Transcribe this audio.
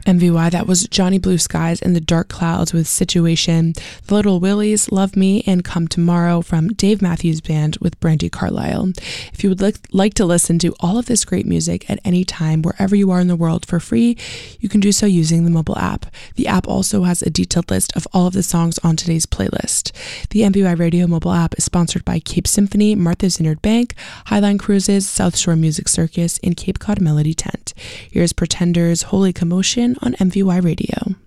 MVY, that was Johnny Blue Skies and the Dark Clouds with Situation, The Little Willies, Love Me, and Come Tomorrow from Dave Matthews Band with Brandi Carlile. If you would like to listen to all of this great music at any time, wherever you are in the world for free, you can do so using the mobile app. The app also has a detailed list of all of the songs on today's playlist. The MVY Radio mobile app is sponsored by Cape Symphony, Martha's Vineyard Bank, Highline Cruises, South Shore Music Circus, and Cape Cod Melody Tent. Here's Pretenders' Holy Commotion on MVY Radio.